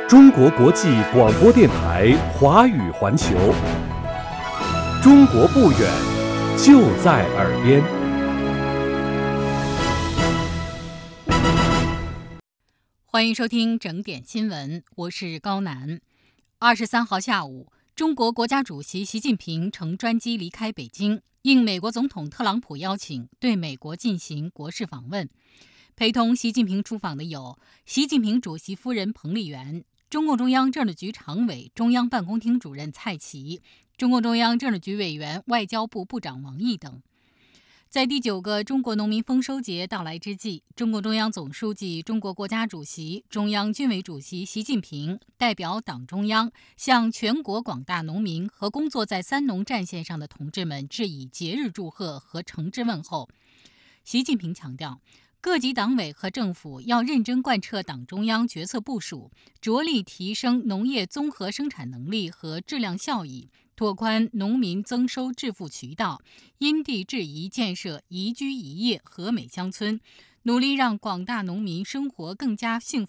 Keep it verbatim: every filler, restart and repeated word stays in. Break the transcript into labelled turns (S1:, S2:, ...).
S1: 中国国际广播电台华语环球，中国不远，就在耳边。
S2: 欢迎收听整点新闻，我是高楠。二十三号下午，中国国家主席习近平乘专机离开北京，应美国总统特朗普邀请，对美国进行国事访问。陪同习近平出访的有习近平主席夫人彭丽媛、中共中央政治局常委、中央办公厅主任蔡奇、中共中央政治局委员、外交部部长王毅等。在第九个中国农民丰收节到来之际，中共中央总书记、中国国家主席、中央军委主席习近平代表党中央向全国广大农民和工作在三农战线上的同志们致以节日祝贺和诚挚问候。习近平强调，各级党委和政府要认真贯彻党中央决策部署，着力提升农业综合生产能力和质量效益，拓宽农民增收致富渠道，因地制宜建设宜居宜业和美乡村，努力让广大农民生活更加幸